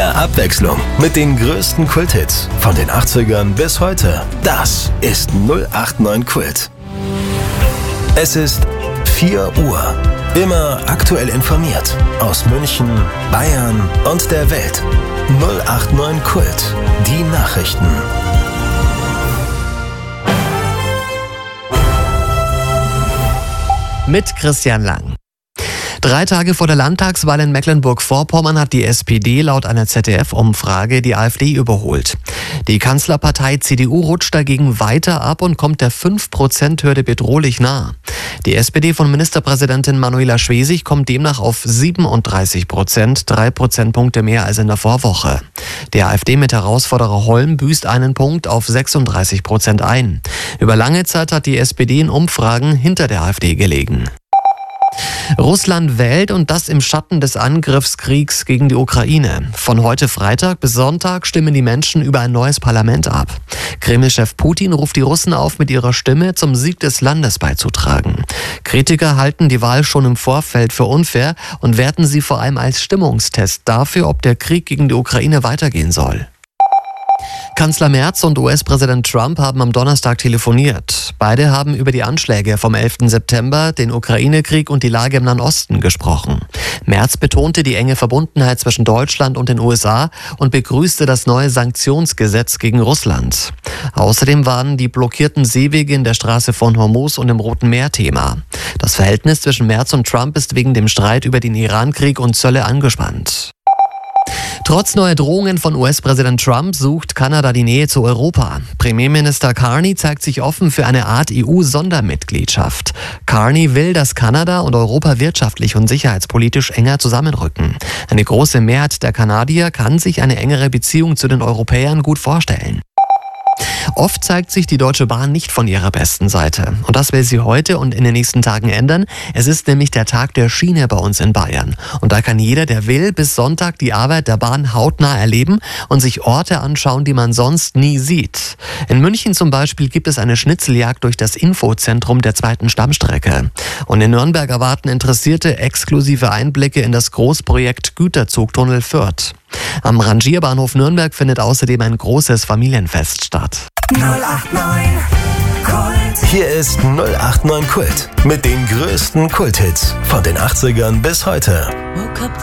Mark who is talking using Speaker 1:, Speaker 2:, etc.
Speaker 1: Mehr Abwechslung mit den größten Kulthits von den 80ern bis heute. Das ist 089 Kult. Es ist 4 Uhr. Immer aktuell informiert aus München, Bayern und der Welt. 089 Kult. Die Nachrichten.
Speaker 2: Mit Christian Lang. 3 Tage vor der Landtagswahl in Mecklenburg-Vorpommern hat die SPD laut einer ZDF-Umfrage die AfD überholt. Die Kanzlerpartei CDU rutscht dagegen weiter ab und kommt der 5%-Hürde bedrohlich nah. Die SPD von Ministerpräsidentin Manuela Schwesig kommt demnach auf 37%, 3 Prozentpunkte mehr als in der Vorwoche. Der AfD mit Herausforderer Holm büßt einen Punkt auf 36% ein. Über lange Zeit hat die SPD in Umfragen hinter der AfD gelegen. Russland wählt und das im Schatten des Angriffskriegs gegen die Ukraine. Von heute Freitag bis Sonntag stimmen die Menschen über ein neues Parlament ab. Kreml-Chef Putin ruft die Russen auf, mit ihrer Stimme zum Sieg des Landes beizutragen. Kritiker halten die Wahl schon im Vorfeld für unfair und werten sie vor allem als Stimmungstest dafür, ob der Krieg gegen die Ukraine weitergehen soll. Kanzler Merz und US-Präsident Trump haben am Donnerstag telefoniert. Beide haben über die Anschläge vom 11. September, den Ukraine-Krieg und die Lage im Nahen Osten gesprochen. Merz betonte die enge Verbundenheit zwischen Deutschland und den USA und begrüßte das neue Sanktionsgesetz gegen Russland. Außerdem waren die blockierten Seewege in der Straße von Hormuz und im Roten Meer Thema. Das Verhältnis zwischen Merz und Trump ist wegen dem Streit über den Iran-Krieg und Zölle angespannt. Trotz neuer Drohungen von US-Präsident Trump sucht Kanada die Nähe zu Europa. Premierminister Carney zeigt sich offen für eine Art EU-Sondermitgliedschaft. Carney will, dass Kanada und Europa wirtschaftlich und sicherheitspolitisch enger zusammenrücken. Eine große Mehrheit der Kanadier kann sich eine engere Beziehung zu den Europäern gut vorstellen. Oft zeigt sich die Deutsche Bahn nicht von ihrer besten Seite. Und das will sie heute und in den nächsten Tagen ändern. Es ist nämlich der Tag der Schiene bei uns in Bayern. Und da kann jeder, der will, bis Sonntag die Arbeit der Bahn hautnah erleben und sich Orte anschauen, die man sonst nie sieht. In München zum Beispiel gibt es eine Schnitzeljagd durch das Infozentrum der 2. Stammstrecke. Und in Nürnberg erwarten Interessierte exklusive Einblicke in das Großprojekt Güterzugtunnel Fürth. Am Rangierbahnhof Nürnberg findet außerdem ein großes Familienfest statt.
Speaker 1: 089 Kult. Hier ist 089 Kult mit den größten Kulthits von den 80ern bis heute.